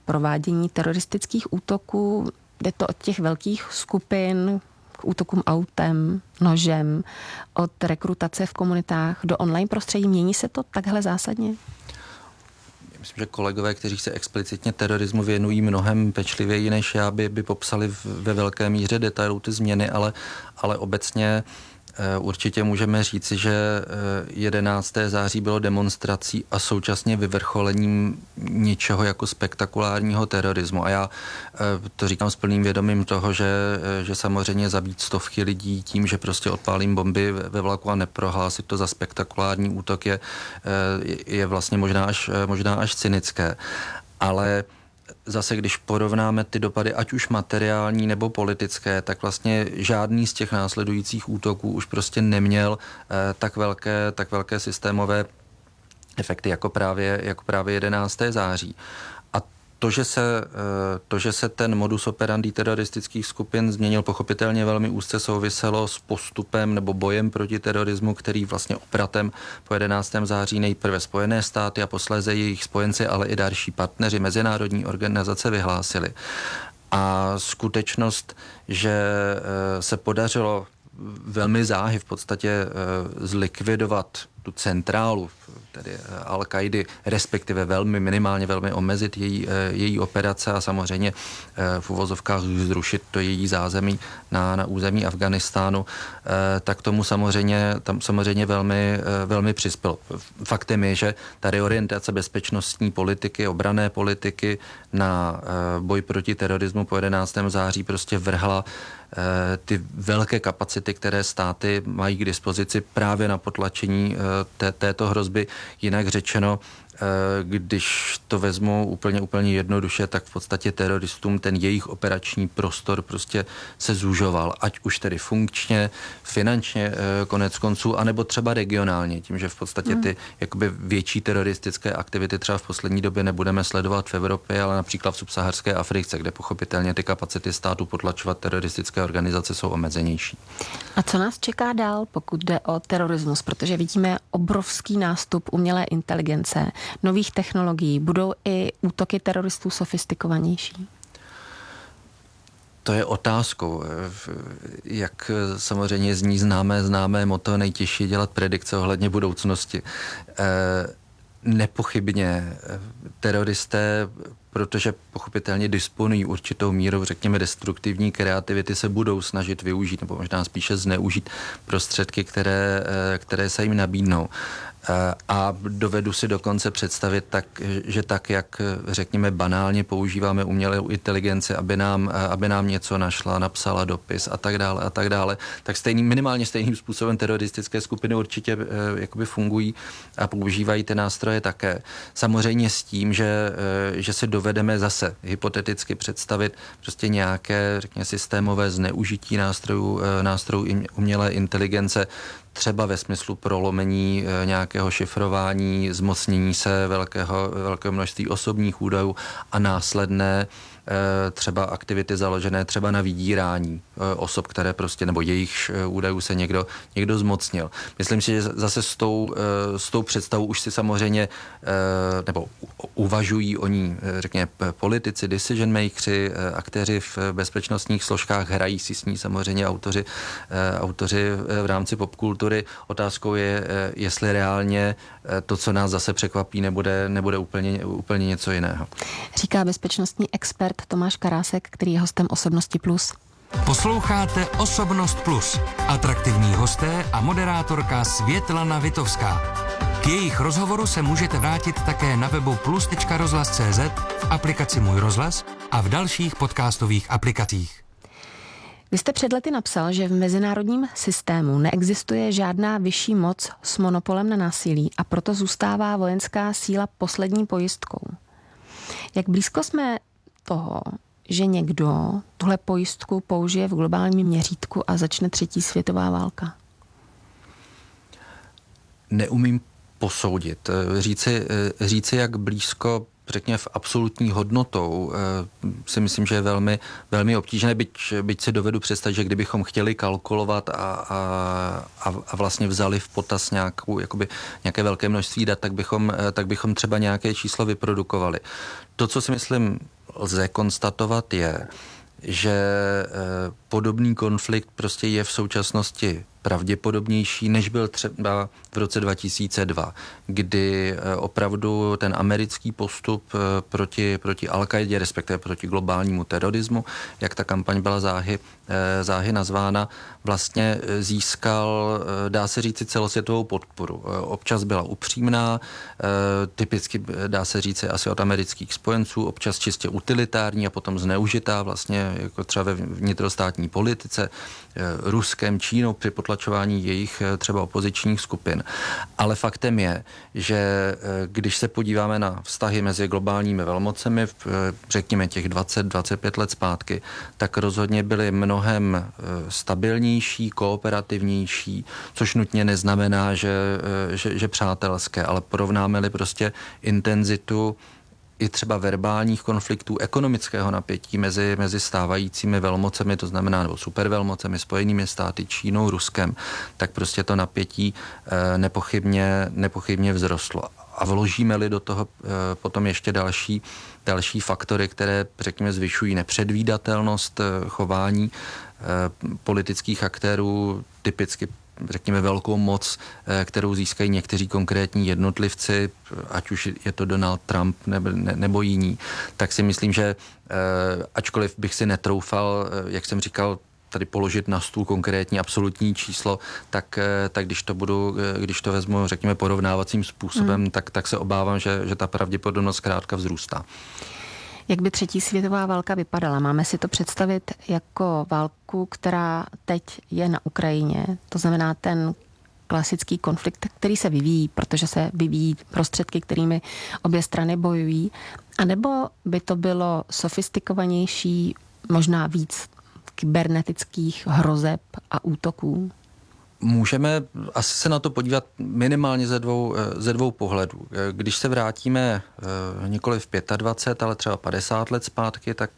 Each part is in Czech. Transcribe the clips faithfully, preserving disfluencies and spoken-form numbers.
provádění teroristických útoků? Jde to od těch velkých skupin k útokům autem, nožem, od rekrutace v komunitách do online prostředí. Mění se to takhle zásadně? Myslím, že kolegové, kteří se explicitně terorismu věnují mnohem pečlivěji než já, by, by popsali ve velké míře detailů ty změny, ale, ale obecně určitě můžeme říci, že jedenáctého září bylo demonstrací a současně vyvrcholením něčeho jako spektakulárního terorismu. A já to říkám s plným vědomím toho, že, že samozřejmě zabít stovky lidí tím, že prostě odpálím bomby ve vlaku a neprohlásit to za spektakulární útok je, je vlastně možná až, možná až cynické. Ale zase, když porovnáme ty dopady, ať už materiální nebo politické, tak vlastně žádný z těch následujících útoků už prostě neměl eh, tak velké, tak velké systémové efekty jako právě, jako právě jedenáctého září. A to že, se, eh, to, že se ten modus operandi teroristických skupin změnil, pochopitelně velmi úzce souviselo s postupem nebo bojem proti terorismu, který vlastně obratem po jedenáctého září nejprve Spojené státy a posléze jejich spojenci, ale i další partneři, mezinárodní organizace vyhlásili. A skutečnost, že se podařilo velmi záhy v podstatě zlikvidovat tu centrálu, tedy Al-Kaidy, respektive velmi minimálně velmi omezit její, její operace a samozřejmě v uvozovkách zrušit to její zázemí na, na území Afghánistánu, tak tomu samozřejmě, tam samozřejmě velmi, velmi přispělo. Faktem je, že ta reorientace bezpečnostní politiky, obranné politiky na boj proti terorismu po jedenáctého září prostě vrhla ty velké kapacity, které státy mají k dispozici právě na potlačení té, této hrozby. Jinak řečeno, když to vezmu úplně, úplně jednoduše, tak v podstatě teroristům ten jejich operační prostor prostě se zúžoval, ať už tedy funkčně, finančně konec konců, anebo třeba regionálně, tím, že v podstatě ty jakoby větší teroristické aktivity třeba v poslední době nebudeme sledovat v Evropě, ale například v subsaharské Africe, kde pochopitelně ty kapacity státu potlačovat teroristické organizace jsou omezenější. A co nás čeká dál, pokud jde o terorismus? Protože vidíme obrovský nástup umělé inteligence, nových technologií. Budou i útoky teroristů sofistikovanější? To je otázkou. Jak samozřejmě zní známé, známé motto, nejtěžší je dělat predikce ohledně budoucnosti. Nepochybně teroristé, protože pochopitelně disponují určitou mírou, řekněme, destruktivní kreativity, se budou snažit využít, nebo možná spíše zneužít prostředky, které, které se jim nabídnou. A dovedu si dokonce představit, tak, že tak, jak řekněme banálně používáme umělou inteligenci, aby nám, aby nám něco našla, napsala dopis a tak dále a tak dále, tak stejný, minimálně stejným způsobem teroristické skupiny určitě jakoby fungují a používají ty nástroje také. Samozřejmě s tím, že, že si dovedeme zase hypoteticky představit prostě nějaké, řekněme, systémové zneužití nástrojů, nástrojů umělé inteligence, třeba ve smyslu prolomení e, nějakého šifrování, zmocnění se velkého, velkého množství osobních údajů a následné e, třeba aktivity založené třeba na vydírání e, osob, které prostě, nebo jejich e, údajů se někdo, někdo zmocnil. Myslím si, že zase s tou, e, s tou představou už si samozřejmě, e, nebo uvažují o ní, e, řekněme, politici, decision makersi, e, aktéři v bezpečnostních složkách, hrají si s ní samozřejmě autoři, e, autoři v rámci popkultury. Otázkou je, jestli reálně to, co nás zase překvapí, nebude, nebude úplně, úplně něco jiného. Říká bezpečnostní expert Tomáš Karásek, který je hostem Osobnosti plus. Posloucháte Osobnost plus. Atraktivní hosté a moderátorka Světlana Vitovská. K jejich rozhovoru se můžete vrátit také na webu plus tečka rozhlas tečka cé zet, v aplikaci Můj rozhlas a v dalších podcastových aplikacích. Vy jste před lety napsal, že v mezinárodním systému neexistuje žádná vyšší moc s monopolem na násilí a proto zůstává vojenská síla poslední pojistkou. Jak blízko jsme toho, že někdo tuhle pojistku použije v globálním měřítku a začne třetí světová válka? Neumím posoudit. Říci, říci jak blízko, řekněme, v absolutní hodnotou, si myslím, že je velmi, velmi obtížné, byť, byť si dovedu představit, že kdybychom chtěli kalkulovat a, a, a vlastně vzali v potaz nějakou, jakoby, nějaké velké množství dat, tak bychom, tak bychom třeba nějaké číslo vyprodukovali. To, co si myslím lze konstatovat, je, že podobný konflikt prostě je v současnosti pravděpodobnější, než byl třeba v roce dva tisíce dva, kdy opravdu ten americký postup proti, proti Al-Kaidě, respektive proti globálnímu terorismu, jak ta kampaň byla záhy, záhy nazvána, vlastně získal, dá se říci, celosvětovou podporu. Občas byla upřímná, typicky dá se říci asi od amerických spojenců, občas čistě utilitární a potom zneužitá vlastně jako třeba ve vnitrostátní politice, Ruskem, Čínou při potlačování jejich třeba opozičních skupin. Ale faktem je, že když se podíváme na vztahy mezi globálními velmocemi, řekněme těch dvacet dvacet pět let zpátky, tak rozhodně byly mnohem stabilnější, kooperativnější, což nutně neznamená, že, že, že přátelské, ale porovnáme-li prostě intenzitu i třeba verbálních konfliktů, ekonomického napětí mezi, mezi stávajícími velmocemi, to znamená nebo supervelmocemi, Spojenými státy, Čínou, Ruskem, tak prostě to napětí eh, nepochybně, nepochybně vzrostlo. A vložíme-li do toho eh, potom ještě další, další faktory, které, řekněme, zvyšují nepředvídatelnost eh, chování eh, politických aktérů, typicky řekněme velkou moc, kterou získají někteří konkrétní jednotlivci, ať už je to Donald Trump nebo, ne, nebo jiní, tak si myslím, že ačkoliv bych si netroufal, jak jsem říkal, tady položit na stůl konkrétní absolutní číslo, tak, tak když to budu, když to vezmu, řekněme, porovnávacím způsobem, hmm. tak, tak se obávám, že, že ta pravděpodobnost zkrátka vzrůstá. Jak by třetí světová válka vypadala? Máme si to představit jako válku, která teď je na Ukrajině. To znamená ten klasický konflikt, který se vyvíjí, protože se vyvíjí prostředky, kterými obě strany bojují. A nebo by to bylo sofistikovanější, možná víc kybernetických hrozeb a útoků? Můžeme asi se na to podívat minimálně ze dvou, ze dvou pohledů. Když se vrátíme nikoli v dvacet pět, ale třeba padesát let zpátky, tak,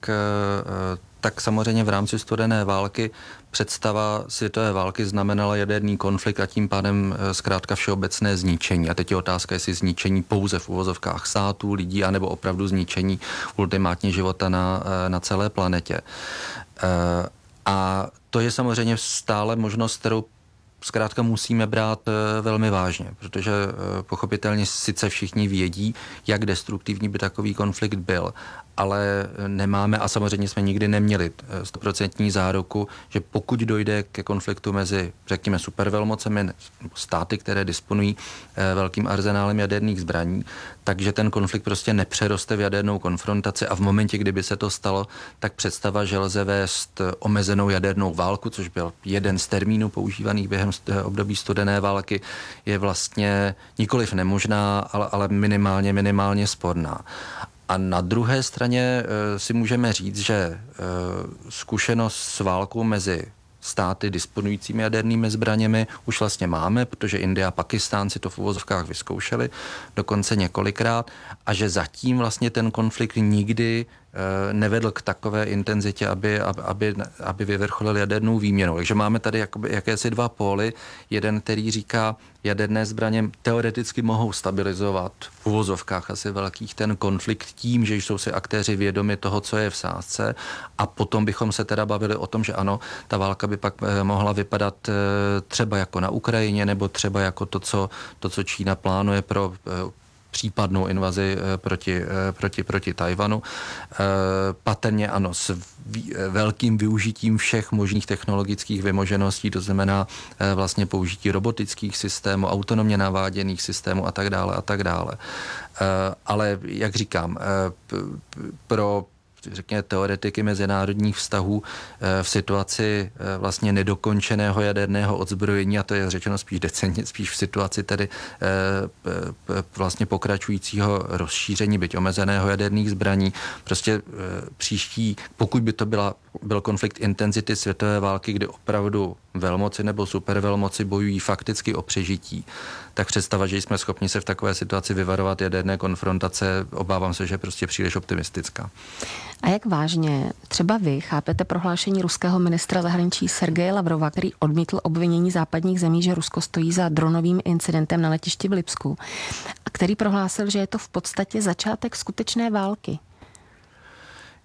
tak samozřejmě v rámci studené války představa světové války znamenala jaderný konflikt a tím pádem zkrátka všeobecné zničení. A teď je otázka, jestli zničení pouze v uvozovkách států, lidí, anebo opravdu zničení ultimátně života na, na celé planetě. A to je samozřejmě stále možnost, kterou zkrátka musíme brát velmi vážně, protože pochopitelně sice všichni vědí, jak destruktivní by takový konflikt byl, ale nemáme a samozřejmě jsme nikdy neměli stoprocentní záruku, že pokud dojde ke konfliktu mezi, řekněme, supervelmocemi, státy, které disponují velkým arzenálem jaderných zbraní, takže ten konflikt prostě nepřeroste v jadernou konfrontaci a v momentě, kdyby se to stalo, tak představa, že lze vést omezenou jadernou válku, což byl jeden z termínů používaných během období studené války, je vlastně nikoliv nemožná, ale, ale minimálně, minimálně sporná. A na druhé straně e, si můžeme říct, že e, zkušenost s válkou mezi státy disponujícími jadernými zbraněmi už vlastně máme, protože Indie a Pakistán si to v uvozovkách vyzkoušeli dokonce několikrát a že zatím vlastně ten konflikt nikdy e, nevedl k takové intenzitě, aby, aby, aby vyvrcholil jadernou výměnou. Takže máme tady jakoby jakési dva póly. Jeden, který říká, jaderné zbraně teoreticky mohou stabilizovat v uvozovkách asi velkých ten konflikt tím, že jsou si aktéři vědomi toho, co je v sázce a potom bychom se teda bavili o tom, že ano, ta válka by pak mohla vypadat třeba jako na Ukrajině nebo třeba jako to, co, to, co Čína plánuje pro případnou invazi proti, proti, proti Tajvanu. Patrně ano, s velkým využitím všech možných technologických vymožeností, to znamená vlastně použití robotických systémů, autonomně naváděných systémů a tak dále a tak dále. Ale jak říkám, pro řekněme teoretiky mezinárodních vztahů v situaci vlastně nedokončeného jaderného odzbrojení, a to je řečeno spíš decentně, spíš v situaci tedy vlastně pokračujícího rozšíření, byť omezeného jaderných zbraní. Prostě příští, pokud by to byla, byl konflikt intenzity světové války, kdy opravdu velmoci nebo supervelmoci bojují fakticky o přežití, tak představa, že jsme schopni se v takové situaci vyvarovat jaderné konfrontace, obávám se, že je prostě příliš optimistická. A jak vážně třeba vy chápete prohlášení ruského ministra zahraničí Sergeje Lavrova, který odmítl obvinění západních zemí, že Rusko stojí za dronovým incidentem na letišti v Lipsku, a který prohlásil, že je to v podstatě začátek skutečné války?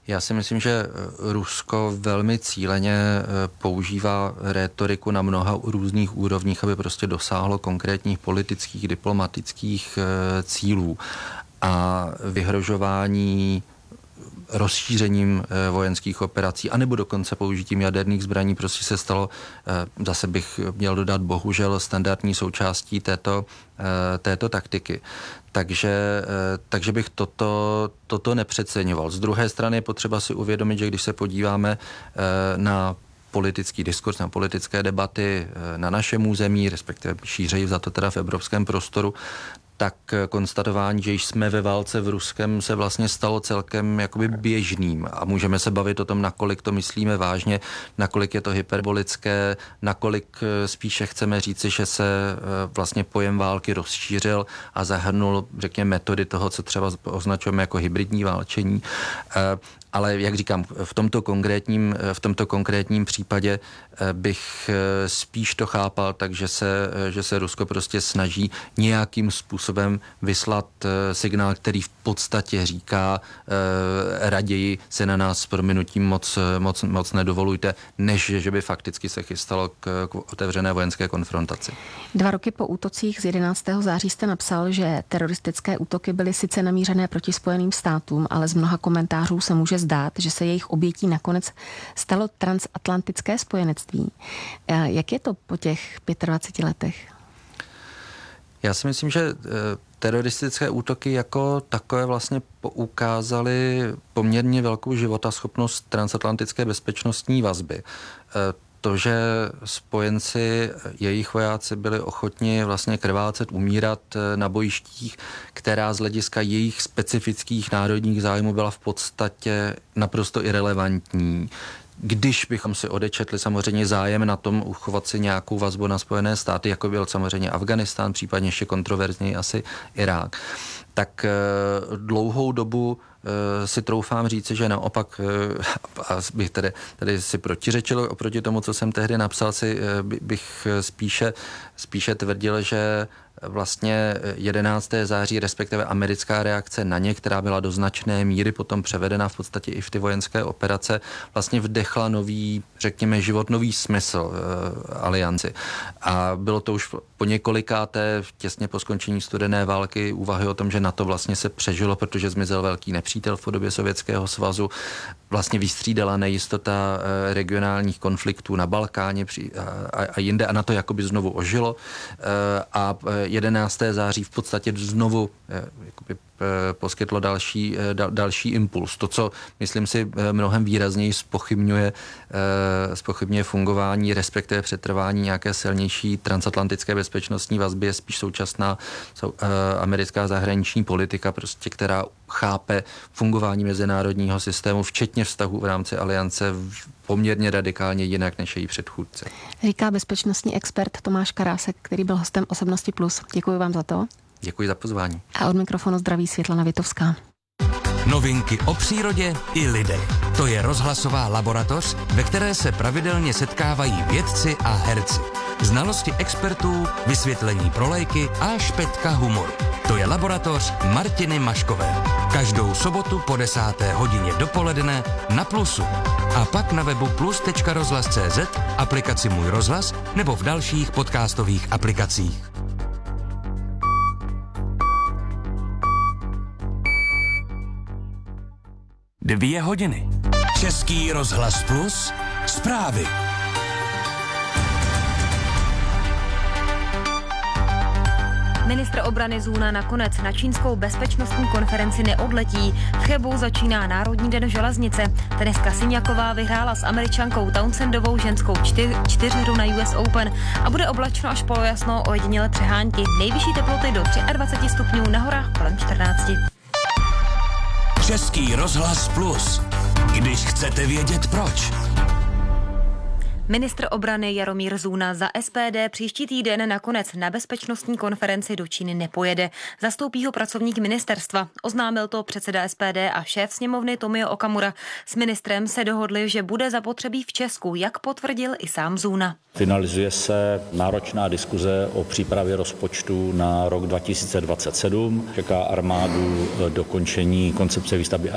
Já si myslím, že Rusko velmi cíleně používá rétoriku na mnoha různých úrovních, aby prostě dosáhlo konkrétních politických, diplomatických cílů. A vyhrožování rozšířením vojenských operací, anebo dokonce použitím jaderných zbraní prostě se stalo, zase bych měl dodat, bohužel standardní součástí této, této taktiky. Takže, takže bych toto, toto nepřeceňoval. Z druhé strany je potřeba si uvědomit, že když se podíváme na politický diskurs, na politické debaty na našem území, respektive šířeji za to teda v evropském prostoru, tak konstatování, že již jsme ve válce v Ruskem, se vlastně stalo celkem jakoby běžným. A můžeme se bavit o tom, nakolik to myslíme vážně, nakolik je to hyperbolické, nakolik spíše chceme říci, že se vlastně pojem války rozšířil a zahrnul, řekněme, metody toho, co třeba označujeme jako hybridní válčení. Ale jak říkám, v tomto konkrétním, v tomto konkrétním případě bych spíš to chápal, takže se, že se Rusko prostě snaží nějakým způsobem vyslat signál, který v podstatě říká raději se na nás s prominutím moc, moc, moc nedovolujte, než že by fakticky se chystalo k, k otevřené vojenské konfrontaci. Dva roky po útocích z jedenáctého září jste napsal, že teroristické útoky byly sice namířené proti Spojeným státům, ale z mnoha komentářů se může zdát, že se jejich obětí nakonec stalo transatlantické spojenectví. Jak je to po těch dvaceti pěti letech? Já si myslím, že teroristické útoky jako takové vlastně ukázaly poměrně velkou životaschopnost transatlantické bezpečnostní vazby. To, že spojenci, jejich vojáci byli ochotni vlastně krvácet, umírat na bojištích, která z hlediska jejich specifických národních zájmů byla v podstatě naprosto irelevantní. Když bychom si odečetli samozřejmě zájem na tom uchovat si nějakou vazbu na Spojené státy, jako byl samozřejmě Afganistán, případně ještě kontroverzněji asi Irák, tak dlouhou dobu si troufám říci, že naopak, a bych tady, tady si protiřečil oproti tomu, co jsem tehdy napsal, si bych spíše, spíše tvrdil, že vlastně jedenáctého září, respektive americká reakce na ně, která byla do značné míry potom převedena v podstatě i v ty vojenské operace, vlastně vdechla nový, řekněme, život, nový smysl e, alianci. A bylo to už po několikáté, těsně po skončení studené války, úvahy o tom, že NATO vlastně se přežilo, protože zmizel velký nepřítel v podobě Sovětského svazu. Vlastně vystřídala nejistota e, regionálních konfliktů na Balkáně při, a, a jinde a NATO jakoby znovu ožilo. E, a jedenáctého září v podstatě znovu e, jakoby, e, poskytlo další, e, dal, další impuls. To, co myslím si mnohem výrazněji zpochybňuje, e, zpochybňuje fungování, respektive přetrvání nějaké silnější transatlantické bezpečnostní vazby, je spíš současná sou, e, americká zahraniční politika, prostě, která chápe fungování mezinárodního systému, včetně vztahů v rámci aliance, poměrně radikálně jinak než její předchůdce. Říká bezpečnostní expert Tomáš Karásek, který byl hostem Osobnosti plus. Děkuji vám za to. Děkuji za pozvání. A od mikrofonu zdraví Světlana Vitovská. Novinky o přírodě i lidech. To je rozhlasová laboratoř, ve které se pravidelně setkávají vědci a herci. Znalosti expertů, vysvětlení pro lajky a špetka humoru. To je laboratoř Martiny Maškové. Každou sobotu po desáté hodině dopoledne na Plusu. A pak na webu plus tečka rozhlas tečka cé zet, aplikaci Můj rozhlas nebo v dalších podcastových aplikacích. Dvě hodiny. Český rozhlas plus. Zprávy. Ministr obrany Zůna nakonec na čínskou bezpečnostní konferenci neodletí. V Chebu začíná Národní den železnice. Tenistka Siniaková vyhrála s Američankou Townsendovou ženskou čtyř, čtyřhru na U S Open a bude oblačno až polojasno, ojediněle přehánky. Nejvyšší teploty do dvacet tři stupňů, na horách kolem čtrnácti. Český rozhlas plus. Když chcete vědět proč. Ministr obrany Jaromír Zůna za S P D příští týden nakonec na bezpečnostní konferenci do Číny nepojede. Zastoupí ho pracovník ministerstva. Oznámil to předseda S P D a šéf sněmovny Tomio Okamura. S ministrem se dohodli, že bude zapotřebí v Česku, jak potvrdil i sám Zůna. Finalizuje se náročná diskuze o přípravě rozpočtu na rok dva tisíce dvacet sedm. Čeká armádu dokončení koncepce výstavby